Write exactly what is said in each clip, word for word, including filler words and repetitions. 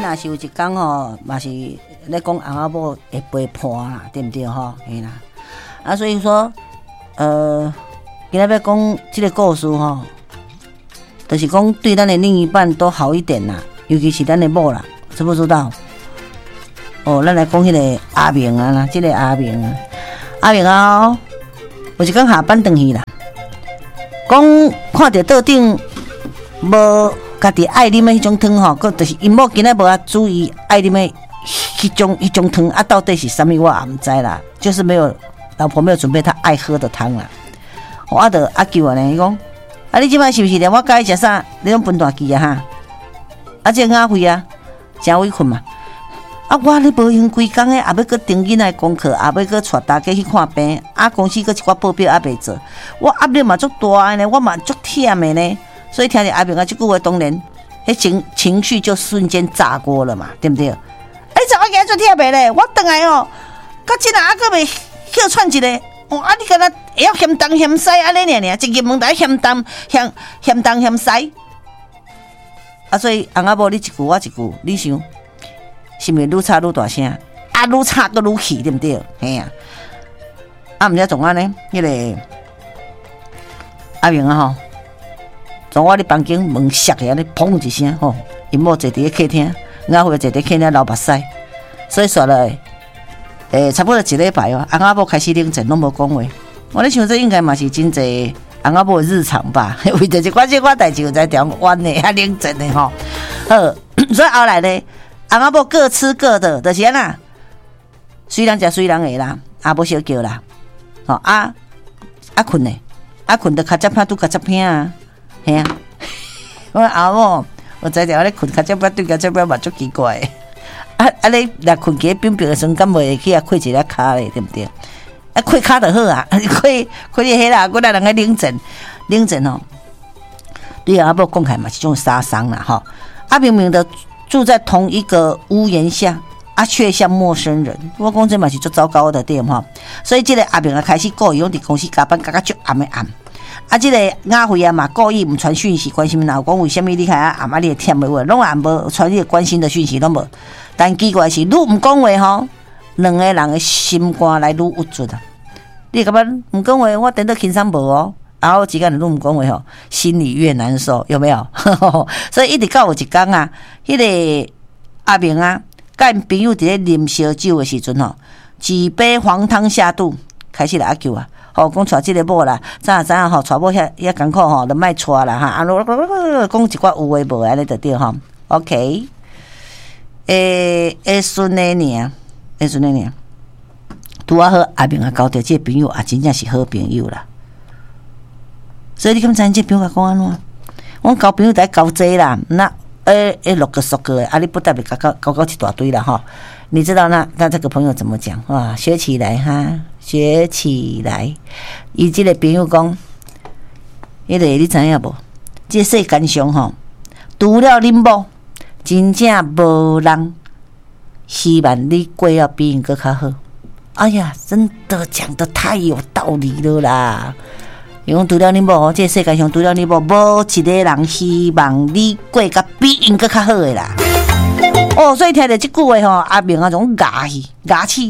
若是有一天吼，嘛是咧讲翁仔某会陪伴啦，对不对吼？嘿啦，啊，所以说，呃，今仔要讲这个故事吼，就是讲对咱的另一半都好一点啦，尤其是咱的某啦，知不知道？哦，咱来讲迄个阿明啊啦，这个阿明啊，阿明啊、哦，有一天下班回去啦，讲看到桌顶无家己爱啉的迄种汤吼，佮就是因某今仔无啊注意爱啉的迄种迄种汤啊，到底是啥物我也毋知啦，就是没有老婆没有准备他爱喝的汤啦。我啊，就阿舅啊呢，伊讲啊，你即摆是不是连我甲伊食啥？你拢分大记啊哈？啊，这阿辉啊，真委屈嘛。啊，我咧无闲规工诶，也要搁盯囡仔功课，也要搁带大家去看病。啊，公司搁一寡报表也袂做，我压力嘛足大诶呢，我嘛足忝诶呢。所以听着阿明啊这句话，当然，迄情情绪就瞬间炸锅了嘛，对不对？哎，怎我今日足忝诶咧？我倒来哦，到即下还搁袂歇喘一个，哦，啊，你敢若会晓嫌东嫌西安尼尔尔，一入门就嫌东嫌嫌东嫌西。啊，所以翁仔某你一句我一句，你想？是毋是愈吵愈大声？啊，愈吵阁愈气，对不对？嘿啊！啊，毋知从安呢？迄、那个阿明啊吼，从我伫房间门摔起来，砰一声吼，因某坐伫咧客厅，我会坐伫客厅流目屎，所以说了，诶、欸，差不多一礼拜哦，翁仔某开始冷静，拢无讲话。我咧想这应该嘛是真济翁仔某的日常吧，为着一寡这寡代志有在调弯的，啊冷静的吼。好，所以后来咧。翁仔某各吃各的，就是安那，虽然食虽然的啦，也无小叫啦，吼、哦、啊啊困嘞，啊困得较接拍拄较接片啊，嘿啊，我阿某我知着我咧困较接拍拄较接片嘛足奇怪的，啊啊你若困起冰冰的时阵，敢袂去啊跪一下骹咧，对不对？啊跪骹就好啊，跪跪你迄啦，我来人个冷静冷静吼，对阿某讲起来嘛是种杀伤啦吼，啊明明的。住在同一个屋檐下，啊，却像陌生人。我讲这嘛是最糟糕的点哈，所以这个阿明啊开始故意用伫公司加班，加到足暗的暗。啊，这个雅慧啊嘛故意唔传讯息关心老公，为什么你看啊暗啊你会忝的话，拢也无传你关心的讯息拢无。但奇怪是，愈唔讲话吼，两个人的心肝来愈郁卒啊。你感觉唔讲话，我等到轻松无哦。然后几个人都唔讲话吼，心里越难受，有没有？所以一直到有一天啊，迄、那个阿明啊，甲因朋友伫咧啉烧酒的时阵吼，几杯黄汤下肚，开始来阿舅啊，吼讲带即个某啦，早知影吼带某遐遐艰苦吼，就莫带啦哈，啊，讲一寡有诶无安尼就对吼 ，OK， 诶诶孙的呢，诶孙的呢，拄啊好阿明啊交着即个朋友啊，真正是好朋友啦。所以你敢知影这朋友讲安怎？我交朋友在交济啦，那诶诶六个十个啊，你不代表交交交交一大堆啦哈。你知道那那这个朋友怎么讲？哇，学起来哈，学起来。伊这个朋友讲，迄个你知影无？这世间上吼，除了恁某，真正无人希望你过要比因更较好。哎呀，真的讲得太有道理了啦！因为除了你某，这个世界上除了你某，无一个人希望你过甲比因搁较好的啦。哦，所以听到这句话吼，阿明啊，种牙气牙气。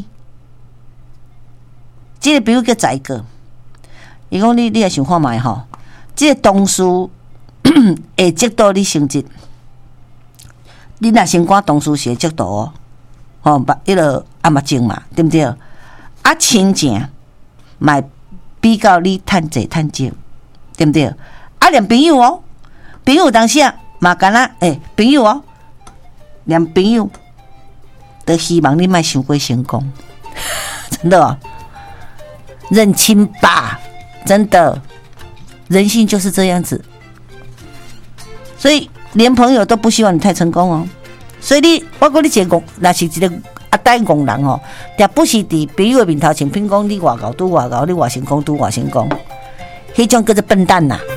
这个比如叫宰哥，伊讲你你来想看卖吼，这个同事会接到你成绩，你若先看同事是会接到哦，吼，把迄个阿目镜嘛，对不对？啊，亲情买。比较你趁济趁少，对不对？啊，连朋友哦，朋友当时啊嘛干啦，诶，朋友哦，连朋友都希望你莫伤过成功，真的哦，认清吧，真的，人性就是这样子，所以连朋友都不希望你太成功哦。所以你，我讲你一个，那是一个。啊，呆工人吼，也不是伫朋友面头前凭讲你偌高拄偌高，你偌成功拄偌成功，迄种叫做笨蛋呐、啊。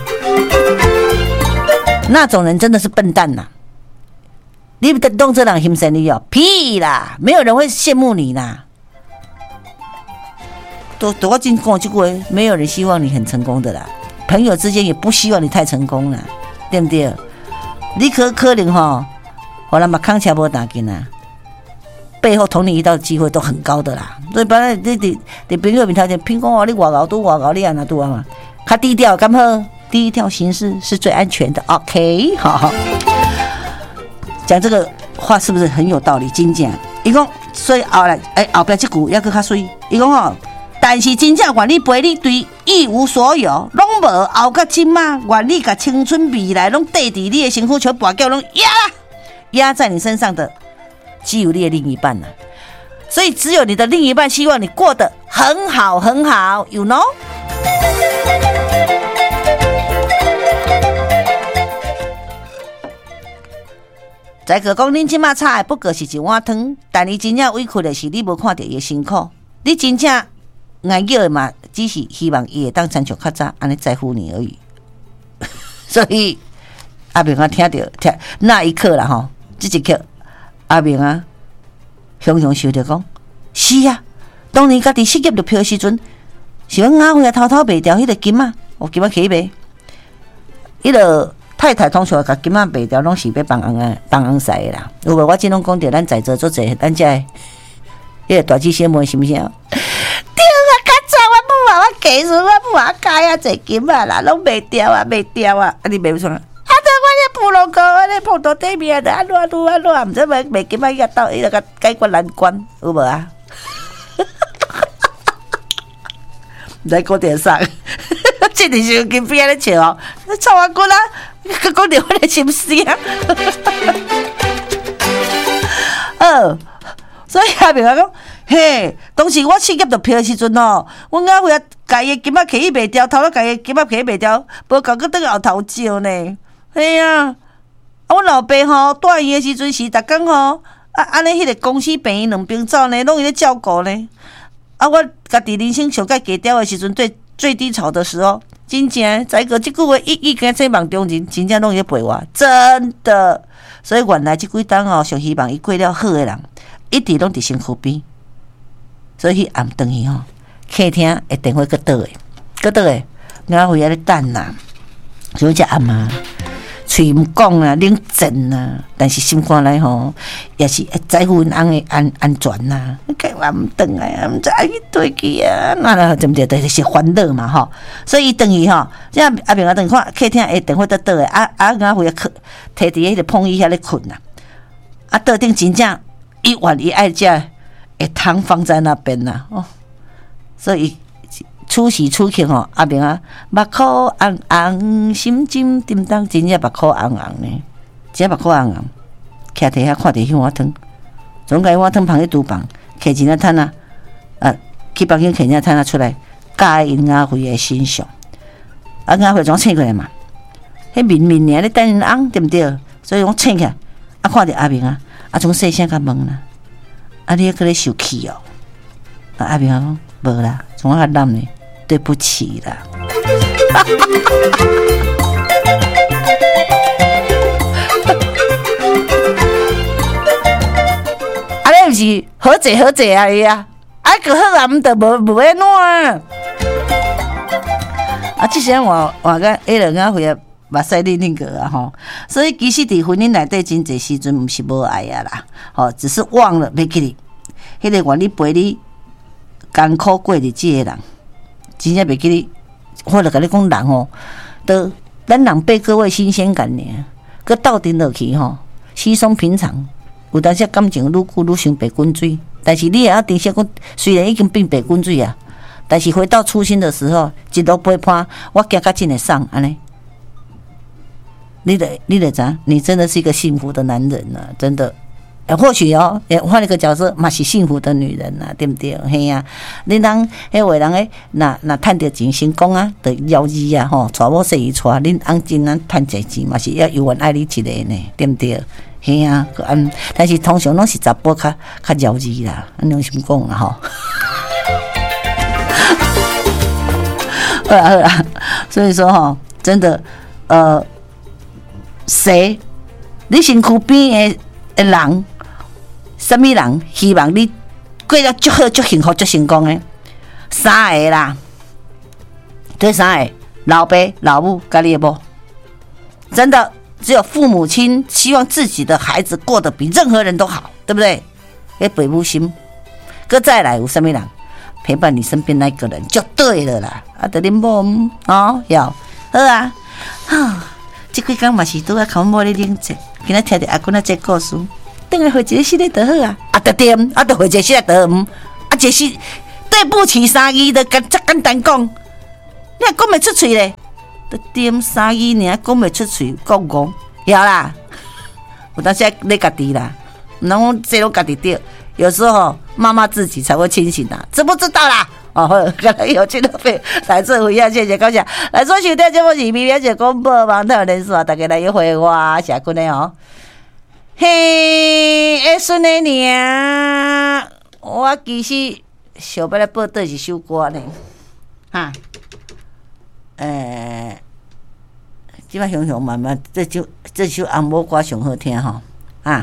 那种人真的是笨蛋呐、啊。你得动这人心生你哦，屁啦，没有人会羡慕你啦。都都我真讲这句话，没有人希望你很成功的啦。朋友之间也不希望你太成功了，对不对？你可可能吼， 后来嘛扛车无打紧啊，背后捅你一刀的机会都很高的啦。所以本来你你你朋友面头前凭讲哦，你外搞都外搞，你安那都啊嘛，较低调，敢好？低调行事是最安全的。OK， 好，讲这个话是不是很有道理？真正，伊讲，所以后来，哎、欸，后边这句也搁较水。伊讲哦，但是真正愿你陪你对一无所有，拢无后甲今嘛，愿你甲青春未来拢缀伫你的身躯，全部叫拢压压在你身上的，只有你的另一半呐、啊。所以只有你的另一半希望你过得很好很好 ，you know。再个讲，恁即马炒的不过是一碗汤，但你真正委屈的是你无看到伊的辛苦，你真正爱叫的嘛，只是希望伊会当参照较早，安尼在乎你而已。所以阿明啊，听到听那一刻啦吼，这一刻阿明啊，雄雄想着讲，是啊，当年家己失业就票的时阵，是阮阿辉啊偷偷卖掉迄个金啊，我金啊起卖，迄个。太太通常甲金仔卖掉，拢是要帮翁啊帮翁使的啦。有无？我今拢讲着，咱在座做者，咱遮迄个大姐小妹是毋是啊？对啊，较早我母啊，我家孙我母啊，加啊侪金仔啦，拢卖掉啊，卖掉啊，啊你卖不出来？啊，对，我咧普罗哥，我咧碰到对面的，安怎安怎安怎，毋知卖卖金仔伊个到伊个解决难关，有无啊？毋知讲点啥？这里是跟边咧笑哦，臭我骨啦！佮讲着我的心事啊！呃，所以阿明讲，嘿，当时我失业着票的时阵哦，阮阿辉啊，家己金仔摕去卖掉，头仔家己金仔摕去卖掉，无够佮倒去后头招呢。嘿啊，啊，阮老爸吼带伊的时阵是逐工吼，啊，安尼迄个公司病两边走呢，拢伊咧照顾呢。啊，我家己人生上介低调的时阵，最最低潮的时候。真正在个即句话一一跟这梦中人，真正拢在陪我，真的。所以原来即几档哦，上希望伊过了好的人，一直拢伫身躯边。所以暗顿去吼，客厅的电话搁倒诶，搁倒诶，我回来咧等啦。所以只阿妈嘴毋讲啦，冷静啦，但是心肝内吼，也是在乎阮翁的安安全啦。计我毋转来啊，毋知爱去对去啊，那啦对毋对？就是烦恼嘛吼。所以伊等于吼，这样阿明啊，等看客厅的电话倒倒诶，啊啊，我回来摕伫迄个碰椅遐咧困啦。啊，桌顶真正伊愿意爱食会汤放在那边啦哦，所以。此时此刻吼，阿明啊，目眶红红，心惊叮当，真正目眶红红呢，真目眶红红。徛伫遐看着迄碗汤，总甲迄碗汤放喺厨房，摕一领摊啊，啊，去房间摕一领摊啊出来，加因阿辉的身上，啊，阿辉怎醒过来嘛？迄明明年咧等因翁对毋对？所以我醒起来，啊，看着阿明啊，啊，从细声甲问啦，啊，你迄个咧受气哦？啊，阿明啊讲无啦，从我较烂呢。对不起啦，啊，你毋是好济好济啊伊啊，啊个好啊，毋得无无安怎啊？啊，即时我我甲迄两个回啊，目屎恁恁个啊吼，所以其实伫婚姻内底真侪时阵毋是无爱啊啦，吼，只是忘了袂记你，迄个愿意陪你艰苦过日子的人。真正袂记你，我著甲你讲人吼，都咱人被各位新鲜感呢，佮斗阵落去吼，稀松平常。有当时感情愈久愈像白滚水，但是你也要珍惜讲，虽然已经变白滚水啊，但是回到初心的时候，一路陪伴，我行较真会爽安尼。你得你得知，你真的是一个幸福的男人啊，真的。或许哦，也换了个角色，嘛是幸福的女人呐、啊，对不对？嘿呀、啊，你当迄位人诶，那那赚着钱成功啊，得了义啊吼，娶某生伊娶，恁翁真啊赚侪钱嘛是要永远爱你一个呢，对不对？嘿呀、啊，嗯，但是通常拢是查甫较较了义啦，安尼是讲啦吼。好啦好啦，所以说吼，真的，呃，谁你身躯边诶人？什么人希望你过了足好、足幸福、足成功的？三个啦，这三个：老爸、老母，甲你的某。真的， 只有父母亲希望自己的孩子过得比任何人都好，对不对？诶，父母心。搁再来有什么人陪伴你身边那个人就对了啦。啊，得恁某哦，要好啊。啊，这几天嘛是拄啊，靠某咧冷静，今仔听着阿公仔这故事，等下回一个新的就好啊。啊，得点，啊，得回一个新的就唔，啊，就是对不起三字，就简简单讲，你还讲袂出嘴咧。得点三字尔讲袂出嘴，讲讲，晓啦。有当时你家己啦，唔通这拢家己对。有时候妈妈自己才会清醒啊，知不知道啦？哦，可能有听到费来自回应，谢谢高翔。来说收听节目是咪咪姐广播网台人数啊，大家来一回我下困的哦。嘿，会顺的呢，我其实想要来报倒一首歌呢，哈，诶、欸，即摆想想慢慢，这首这首红毛歌上好听吼，啊。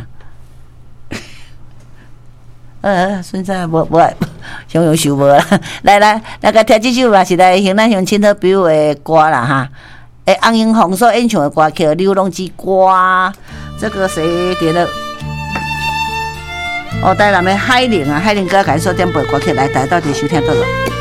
呃，现在无无想想想无啦，来来，来个听这首嘛是来向咱乡亲好朋友的歌啦哈。诶，红英红所演唱的歌叫《流浪之歌》，这个谁点的？哦，台南的海玲啊，海玲哥感受点播歌曲来台到底收听到了。